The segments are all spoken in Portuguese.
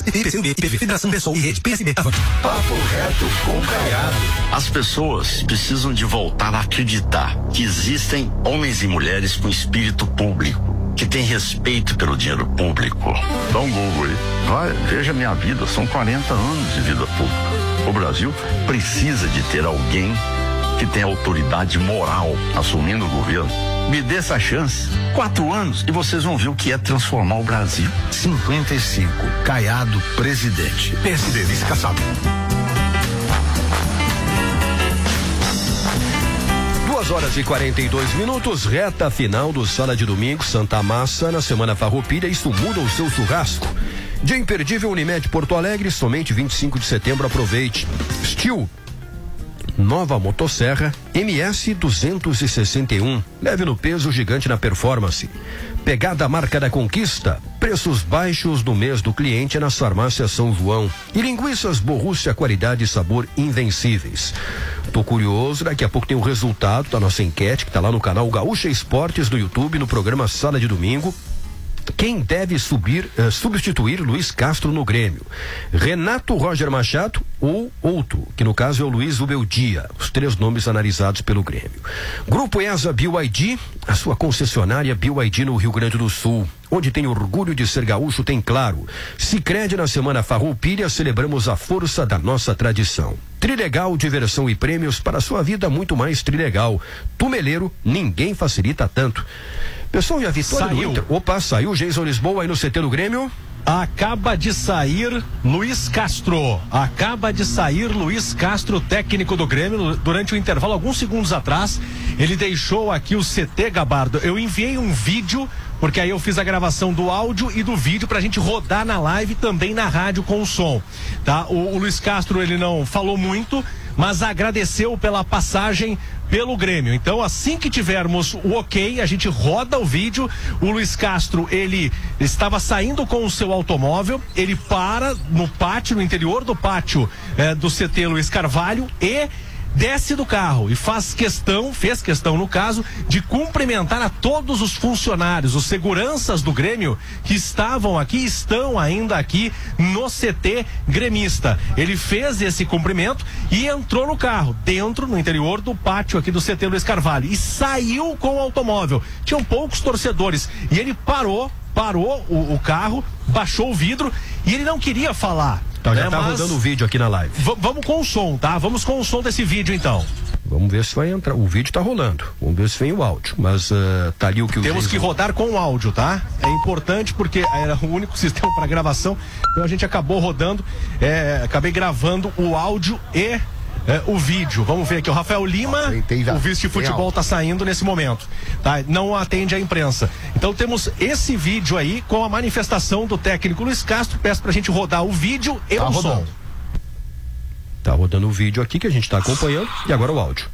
PCB, IPV, Federação Pessoal e Rede, PSB. Papo reto com Caiado. As pessoas precisam de voltar a acreditar que existem homens e mulheres com espírito público, que têm respeito pelo dinheiro público. Dá um Google aí. Vai, veja minha vida, são 40 anos de vida pública. O Brasil precisa de ter alguém que tenha autoridade moral assumindo o governo. Me dê essa chance. 4 anos e vocês vão ver o que é transformar o Brasil. 55, Caiado, presidente. PSD, vice Kassab. 2h42, reta final do Sala de Domingo, Santa Massa, na Semana Farroupilha. Isso muda o seu churrasco. Dia imperdível Unimed Porto Alegre, somente 25 de setembro, aproveite. Steel, nova motosserra MS 261. Leve no peso, gigante na performance. Pegada marca da conquista. Preços baixos no mês do cliente nas farmácias São João. E linguiças Borrússia, qualidade e sabor invencíveis. Tô curioso, daqui a pouco tem o resultado da nossa enquete que tá lá no canal Gaúcha Esportes no YouTube, no programa Sala de Domingo. Quem deve substituir Luiz Castro no Grêmio? Renato Roger Machado ou outro, que no caso é o Luiz Ubeldia. Os 3 nomes analisados pelo Grêmio. Grupo ESA BYD, a sua concessionária BYD no Rio Grande do Sul. Onde tem orgulho de ser gaúcho, tem claro. Sicredi, na Semana Farroupilha, celebramos a força da nossa tradição. Trilegal, diversão e prêmios para a sua vida, muito mais Trilegal. Tumeleiro, ninguém facilita tanto. Pessoal, já vitória do Inter. Opa, saiu o Jason Lisboa aí no CT do Grêmio. Acaba de sair Luiz Castro. Técnico do Grêmio, durante o intervalo, alguns segundos atrás, ele deixou aqui o CT, Gabardo. Eu enviei um vídeo, porque aí eu fiz a gravação do áudio e do vídeo pra gente rodar na live e também na rádio com o som, tá? O Luiz Castro, ele não falou muito, mas agradeceu pela passagem pelo Grêmio. Então, assim que tivermos o ok, a gente roda o vídeo. O Luiz Castro, ele estava saindo com o seu automóvel, ele para no pátio, no interior do pátio do CT Luiz Carvalho e desce do carro e fez questão no caso, de cumprimentar a todos os funcionários, os seguranças do Grêmio que estão ainda aqui no CT gremista. Ele fez esse cumprimento e entrou no carro, no interior do pátio aqui do CT Luiz Carvalho, e saiu com o automóvel. Tinham poucos torcedores e ele parou o carro, baixou o vidro e ele não queria falar. Tá, já tá rodando o vídeo aqui na live. Vamos com o som, tá? Vamos com o som desse vídeo, então. Vamos ver se vai entrar. O vídeo tá rolando. Vamos ver se vem o áudio. Mas tá ali o que temos que rodar com o áudio, tá? É importante porque era o único sistema para gravação. Então a gente acabou rodando. Acabei gravando o áudio e o vídeo. Vamos ver aqui, o Rafael Lima, o vice de futebol tá saindo nesse momento, tá? Não atende a imprensa. Então temos esse vídeo aí com a manifestação do técnico Luiz Castro. Peço pra gente rodar o vídeo e o som. Tá rodando o vídeo aqui que a gente tá acompanhando e agora o áudio.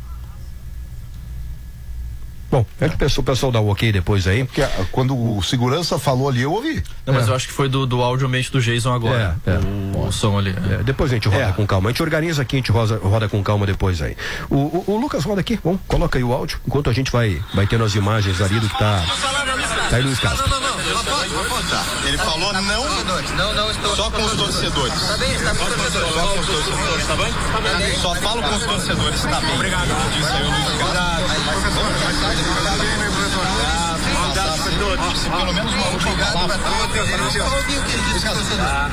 Bom, o pessoal dá o ok depois aí. Porque quando o segurança falou ali, eu ouvi. Não, mas eu acho que foi do áudio ambiente do Jason agora. O som ali. Depois a gente roda com calma. A gente organiza aqui, a gente roda com calma depois aí. O Lucas roda aqui, bom, coloca aí o áudio, enquanto a gente vai tendo as imagens ali do que tá aí Luiz Castro. Ele falou não estou só com os torcedores. Tá bem, está com os torcedores. Só com os torcedores, tá bem? Só falo com os torcedores, tá bem. Obrigado. Disse aí o Luiz Castro. Pelo menos uma última palavra. Vamos ver o que ele disse para os torcedores.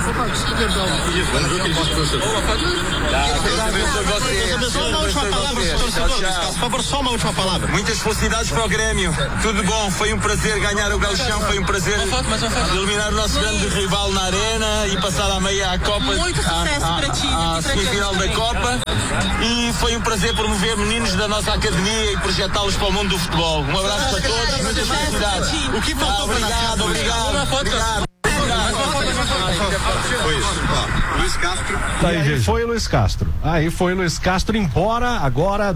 Só uma última palavra para os torcedores. Por favor, só uma última palavra. Muitas felicidades para o Grêmio. Tudo bom, foi um prazer ganhar o Gauchão, foi um prazer eliminar o nosso grande rival na arena e passar à meia à Copa. Muito sucesso para ti. À semifinal da Copa. E foi um prazer promover meninos da nossa academia e projetá-los para o mundo do futebol. Um abraço para todos, muitas felicidades. O que faltou para obrigado. Foi isso. Luiz Castro. Aí foi Luiz Castro embora agora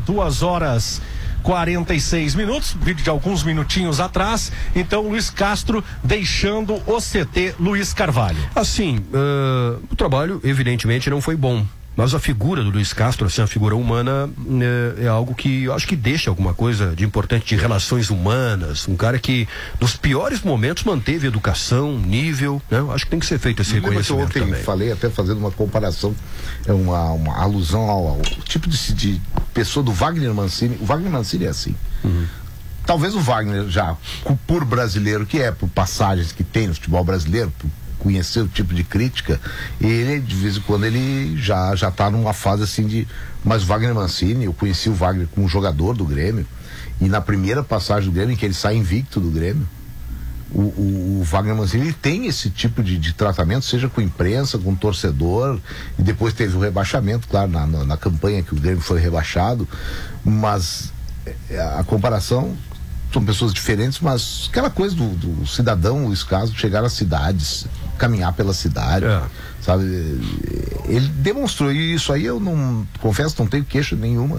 2h46, vídeo de alguns minutinhos atrás. Então Luiz Castro deixando o CT Luiz Carvalho. Assim, o trabalho evidentemente não foi bom. Mas a figura do Luiz Castro, assim, a figura humana, é algo que eu acho que deixa alguma coisa de importante de relações humanas. Um cara que, nos piores momentos, manteve educação, nível, né? Eu acho que tem que ser feito esse reconhecimento ontem também. Falei, até fazendo uma comparação, uma alusão ao tipo de pessoa do Wagner Mancini. O Wagner Mancini é assim. Talvez o Wagner, já por brasileiro que é, por passagens que tem no futebol brasileiro, por conhecer o tipo de crítica, ele de vez em quando ele já tá numa fase assim de... Mas o Wagner Mancini, eu conheci o Wagner como jogador do Grêmio, e na primeira passagem do Grêmio, em que ele sai invicto do Grêmio, o Wagner Mancini, ele tem esse tipo de tratamento, seja com imprensa, com torcedor, e depois teve o rebaixamento, claro, na campanha que o Grêmio foi rebaixado, mas a comparação... São pessoas diferentes, mas aquela coisa do cidadão, Luiz Castro, chegar nas cidades, caminhar pela cidade, sabe? Ele demonstrou, e isso aí eu não, confesso, não tenho queixa nenhuma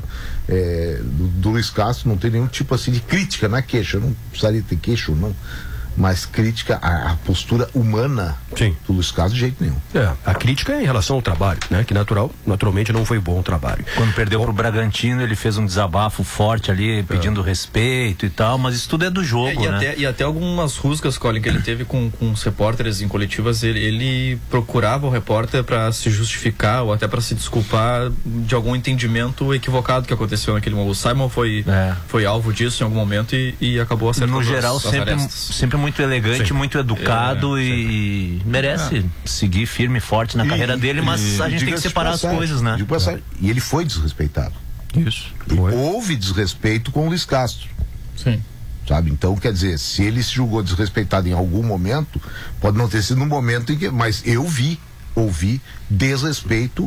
do Luiz Castro, não tenho nenhum tipo assim de crítica, não é queixa, eu não precisaria ter queixa ou não, mas crítica à postura humana do Luiz Castro de jeito nenhum. A crítica é em relação ao trabalho, né? Que naturalmente não foi bom o trabalho. Quando perdeu pro Bragantino, ele fez um desabafo forte ali, pedindo respeito e tal, mas isso tudo é do jogo, né? E até algumas rusgas, Colin, que ele teve com os repórteres em coletivas, ele procurava o repórter para se justificar ou até para se desculpar de algum entendimento equivocado que aconteceu naquele momento. O Simon foi alvo disso em algum momento e acabou acertando. No geral, sempre muito elegante, muito educado e merece seguir firme e forte na carreira dele, mas a gente tem que separar as coisas, né? E ele foi desrespeitado. Isso. Houve desrespeito com o Luiz Castro. Sim. Sabe? Então, quer dizer, se ele se julgou desrespeitado em algum momento, pode não ter sido no momento em que... Mas eu ouvi desrespeito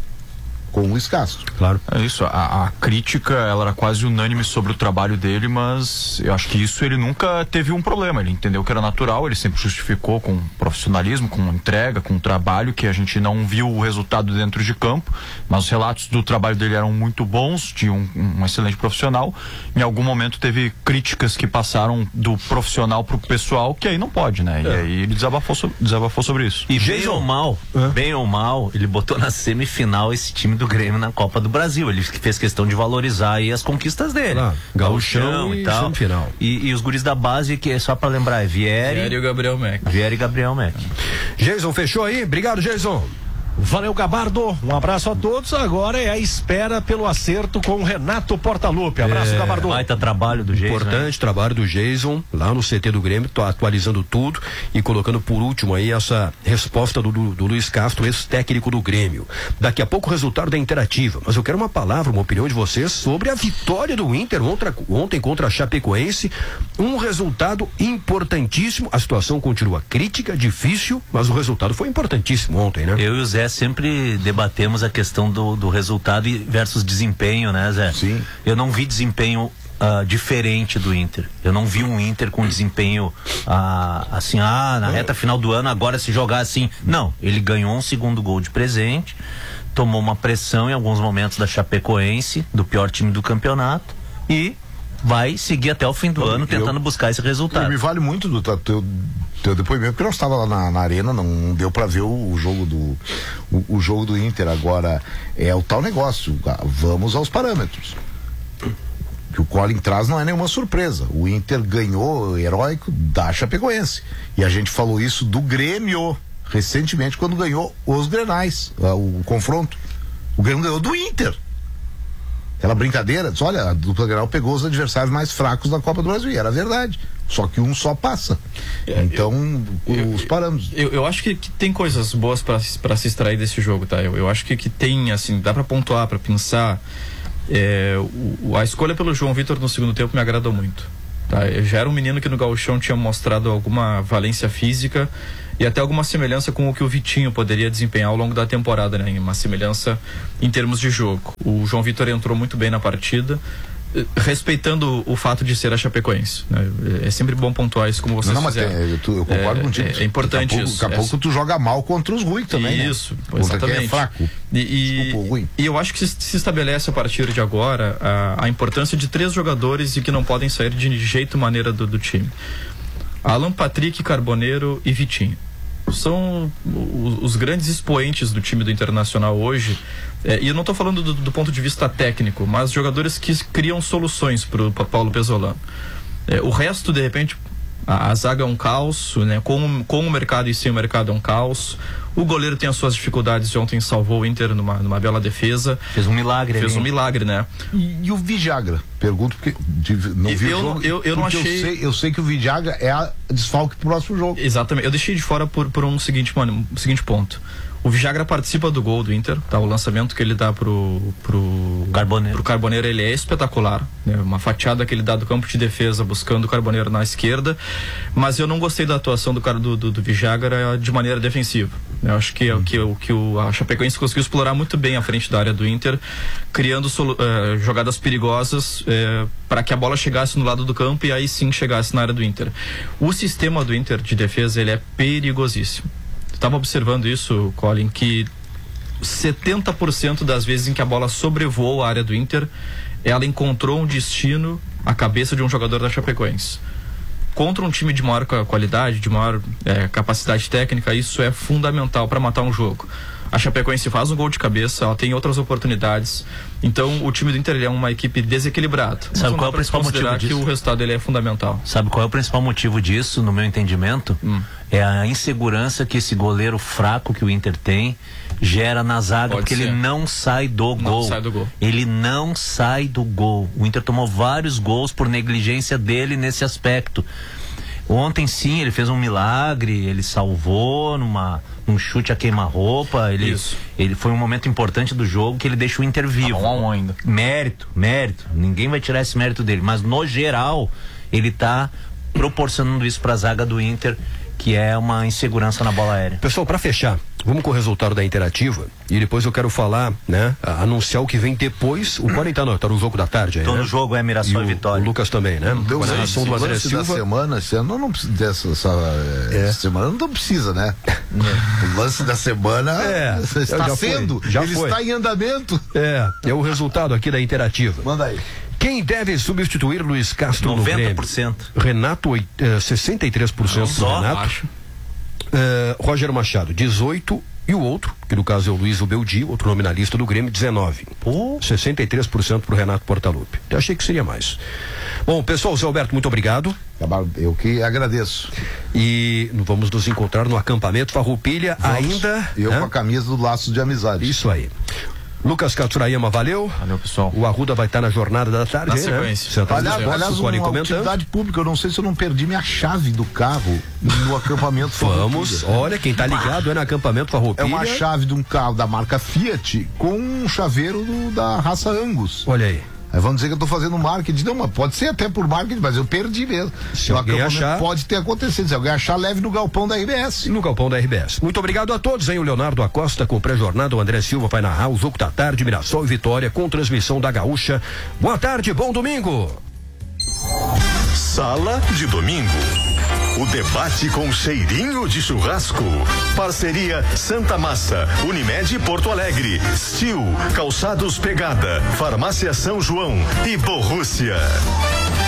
com o Luiz Castro. Claro. É isso, a crítica, ela era quase unânime sobre o trabalho dele, mas eu acho que isso ele nunca teve um problema, ele entendeu que era natural, ele sempre justificou com profissionalismo, com entrega, com trabalho, que a gente não viu o resultado dentro de campo, mas os relatos do trabalho dele eram muito bons, tinha um excelente profissional. Em algum momento teve críticas que passaram do profissional pro pessoal, que aí não pode, né? E aí ele desabafou sobre isso. E bem ou mal, ele botou na semifinal esse time do Grêmio na Copa do Brasil. Ele fez questão de valorizar aí as conquistas dele. Gauchão e tal. E os guris da base, que é só pra lembrar, é Vieri e Gabriel Mack. Jason, fechou aí? Obrigado, Jason. Valeu, Gabardo. Um abraço a todos. Agora é a espera pelo acerto com o Renato Portaluppi. Abraço, Gabardo. Baita trabalho do Jason. Importante trabalho do Jason lá no CT do Grêmio, atualizando tudo e colocando por último aí essa resposta do Luiz Castro, ex-técnico do Grêmio. Daqui a pouco o resultado da interativa, mas eu quero uma opinião de vocês sobre a vitória do Inter ontem contra a Chapecoense. Um resultado importantíssimo. A situação continua crítica, difícil, mas o resultado foi importantíssimo ontem, né? Eu e o Zé sempre debatemos a questão do resultado versus desempenho, né, Zé? Sim. Eu não vi desempenho diferente do Inter. Eu não vi um Inter com desempenho na reta final do ano, agora se jogar assim. Não, ele ganhou um segundo gol de presente, tomou uma pressão em alguns momentos da Chapecoense, do pior time do campeonato, e vai seguir até o fim do ano tentando buscar esse resultado. Me vale muito do teu depoimento, porque nós estava lá na arena, não deu para ver o jogo do Inter. Agora é o tal negócio, vamos aos parâmetros. Que o Colin traz não é nenhuma surpresa. O Inter ganhou heróico da Chapecoense. E a gente falou isso do Grêmio recentemente, quando ganhou os Grenais, o confronto. O Grêmio ganhou do Inter. Aquela brincadeira, diz, olha, a dupla Grenal pegou os adversários mais fracos da Copa do Brasil. E era verdade. Só que um só passa. Então, os parâmetros. Eu acho que tem coisas boas para se extrair desse jogo, tá? Eu acho que tem, assim, dá para pontuar, para pensar. A escolha pelo João Vitor no segundo tempo me agradou muito. Tá? Eu já era um menino que no Gauchão tinha mostrado alguma valência física e até alguma semelhança com o que o Vitinho poderia desempenhar ao longo da temporada, né? Uma semelhança em termos de jogo. O João Vitor entrou muito bem na partida, respeitando o fato de ser a Chapecoense, né? É sempre bom pontuar isso, como vocês fizeram. Eu concordo contigo. É importante isso. Daqui a pouco tu joga mal contra os ruins também, isso, né? Exatamente. É fraco. E eu acho que se estabelece a partir de agora a importância de 3 jogadores e que não podem sair de jeito maneira do time: Alan, Patrick, Carboneiro e Vitinho. são os grandes expoentes do time do Internacional hoje. E eu não estou falando do ponto de vista técnico, mas jogadores que criam soluções para o Paulo Pesolano. O resto, de repente, a zaga é um caos, né? Com o mercado e sem o mercado é um caos. O goleiro tem as suas dificuldades, ontem salvou o Inter numa bela defesa. Fez um milagre. Fez um milagre, né? E o Villagra? Pergunto porque não vi o jogo. Eu não achei. Eu sei que o Villagra é a desfalque pro próximo jogo. Exatamente. Eu deixei de fora por um seguinte ponto. O Villagra participa do gol do Inter, tá? O lançamento que ele dá pro Carboneiro, ele é espetacular, né? Uma fatiada que ele dá do campo de defesa buscando o Carboneiro na esquerda, mas eu não gostei da atuação do Villagra de maneira defensiva. Eu acho que a Chapecoense conseguiu explorar muito bem a frente da área do Inter, criando jogadas perigosas para que a bola chegasse no lado do campo e aí sim chegasse na área do Inter. O sistema do Inter de defesa, ele é perigosíssimo. Estava observando isso, Colin, que 70% das vezes em que a bola sobrevoou a área do Inter, ela encontrou um destino à cabeça de um jogador da Chapecoense. Contra um time de maior qualidade, de maior capacidade técnica, isso é fundamental para matar um jogo. A Chapecoense faz um gol de cabeça, ela tem outras oportunidades. Então o time do Inter é uma equipe desequilibrada. Sabe qual é o principal motivo disso? Que o resultado ele é fundamental. Sabe qual é o principal motivo disso, no meu entendimento? É a insegurança que esse goleiro fraco que o Inter tem gera na zaga, porque ele não sai do gol. Ele não sai do gol. O Inter tomou vários gols por negligência dele nesse aspecto. Ontem sim, ele fez um milagre, ele salvou num chute a queima-roupa, ele foi um momento importante do jogo que ele deixa o Inter vivo. Ainda. Mérito, ninguém vai tirar esse mérito dele, mas no geral, ele tá proporcionando isso pra zaga do Inter, que é uma insegurança na bola aérea. Pessoal, para fechar, vamos com o resultado da Interativa e depois eu quero falar, né, anunciar o que vem depois. O Colin tá no jogo da tarde aí, Tô né? no jogo, Mirassol e Vitória. O Lucas também, né? Deu a narração do André lance Silva. da semana, esse ano não precisa essa semana não precisa, né? O lance da semana está sendo, ele está em andamento. É o resultado aqui da Interativa. Manda aí. Quem deve substituir Luiz Castro no Grêmio? 90%. Renato, 63% do Renato. Roger Machado, 18%. E o outro, que no caso é o Luiz Ubeldi, outro nome na lista do Grêmio, 19%. 63% pro Renato Portaluppi. Eu achei que seria mais. Bom, pessoal, Zé Alberto, muito obrigado. Eu que agradeço. E vamos nos encontrar no acampamento Farroupilha ainda. Eu com a camisa do Laços de Amizade. Isso aí. Lucas Katsurayama, valeu. Valeu, pessoal. O Arruda vai estar na jornada da tarde, Na aí, sequência. Né? Aliás, uma atividade pública, eu não sei se eu não perdi minha chave do carro no acampamento Farroupilha. Vamos, olha, quem tá ligado é no acampamento Farroupilha. É uma chave de um carro da marca Fiat com um chaveiro da raça Angus. Olha aí. Aí vão dizer que eu tô fazendo marketing. Não, mas pode ser até por marketing, mas eu perdi mesmo. Se alguém achar, pode ter acontecido. Se alguém achar, leve no galpão da RBS. No galpão da RBS. Muito obrigado a todos, hein? O Leonardo Acosta com pré-jornada, o André Silva vai narrar o jogo da tarde, Mirassol e Vitória, com transmissão da Gaúcha. Boa tarde, bom domingo. Sala de domingo. O debate com cheirinho de churrasco. Parceria Santa Massa, Unimed Porto Alegre, Steel, Calçados Pegada, Farmácia São João e Borrússia.